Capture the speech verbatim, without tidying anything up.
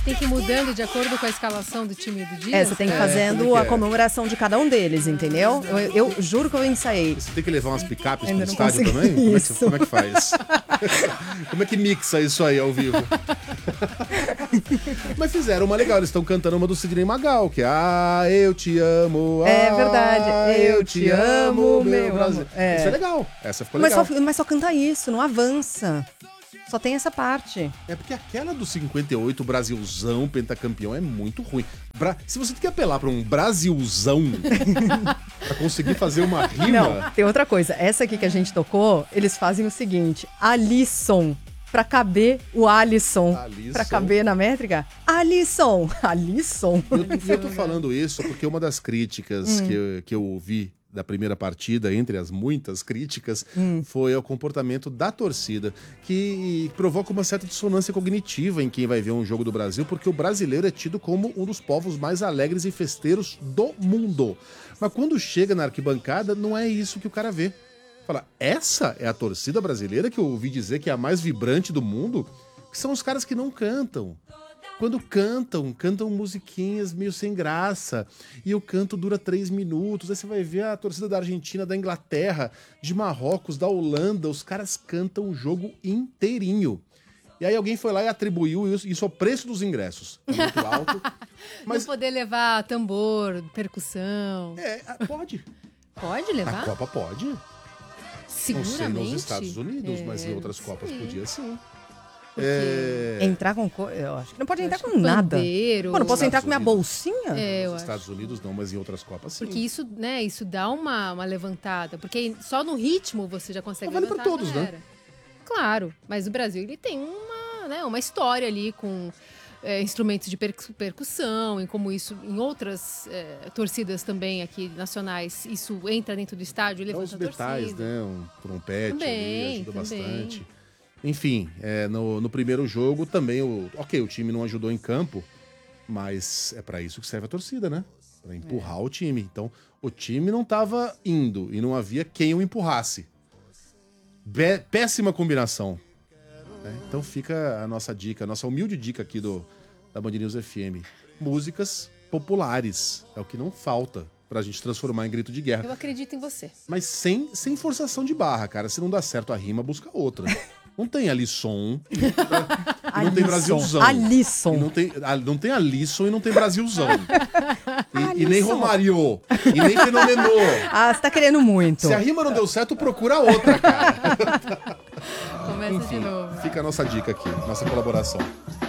tem que ir mudando de acordo com a escalação do time do dia? É, você tem que ir fazendo como é que a é? comemoração de cada um deles, entendeu? Eu, eu juro que eu ensaiei. Você tem que levar umas picapes Ainda pro não estádio consegui também? Como é, que, isso. como é que faz? Como é que mixa isso aí ao vivo? Mas fizeram uma legal, eles estão cantando uma do Sidney Magal, que é Ah, eu te amo, ah, É verdade. Eu te amo, meu Brasil. amor. É. Isso é legal, essa ficou Mas legal. só, mas só canta isso, não avança. Só tem essa parte. É porque aquela do cinquenta e oito, Brasilzão, pentacampeão, é muito ruim. Bra... Se você tem que apelar pra um Brasilzão pra conseguir fazer uma rima... Não, tem outra coisa. Essa aqui que a gente tocou, eles fazem o seguinte. Alisson. Pra caber o Alisson. Alisson. Pra caber na métrica. Alisson. Alisson. Eu, eu tô falando isso porque uma das críticas Hum. que, eu, que eu ouvi da primeira partida, entre as muitas críticas, Hum. foi ao comportamento da torcida, que provoca uma certa dissonância cognitiva em quem vai ver um jogo do Brasil, porque o brasileiro é tido como um dos povos mais alegres e festeiros do mundo. Mas quando chega na arquibancada, não é isso que o cara vê. Fala, essa é a torcida brasileira que eu ouvi dizer que é a mais vibrante do mundo? Que são os caras que não cantam. Quando cantam, cantam musiquinhas meio sem graça. E o canto dura três minutos. Aí você vai ver a torcida da Argentina, da Inglaterra, de Marrocos, da Holanda. Os caras cantam o jogo inteirinho. E aí alguém foi lá e atribuiu isso, isso ao preço dos ingressos. É muito alto. Mas Não poder levar tambor, percussão. é, pode. Pode Na levar? Copa pode. Não sei Seguramente. nos Estados Unidos, É, mas em outras não Copas sei. podia sim. Porque- É... Entrar com... Co... Eu acho que não pode entrar acho com que nada. pandeiro, Pô, não posso Estados entrar com minha Unidos. bolsinha? É, eu Nos acho. Estados Unidos não, mas em outras Copas sim. Porque isso, né, isso dá uma, uma levantada. Porque só no ritmo você já consegue Mas vale pra levantar a todos, né? galera. Claro, mas o Brasil ele tem uma, né, uma história ali com é, instrumentos de percu- percussão, em como isso, em outras é, torcidas também aqui nacionais, isso entra dentro do estádio e É os levanta a metais, torcida. né? Um trompete Também, ali, ajuda também. bastante. Enfim, é, no, no primeiro jogo também, o, ok, o time não ajudou em campo, mas é pra isso que serve a torcida, né? Pra empurrar o time. Então, o time não tava indo e não havia quem o empurrasse. Bé- péssima combinação. né? Então fica a nossa dica, a nossa humilde dica aqui do, da Band News F M. Músicas populares. É o que não falta pra gente transformar em grito de guerra. Eu acredito em você. Mas sem, sem forçação de barra, cara. Se não dá certo a rima, busca outra. Não tem Alisson. E não tem Alisson. Brasilzão. Alisson. E não tem, a- não tem Alisson e não tem Brasilzão. E, e nem Romário. E nem Fenomenô. Ah, você tá querendo muito. Se a rima não deu certo, procura outra, cara. Começa de novo. Fica a nossa dica aqui, nossa colaboração.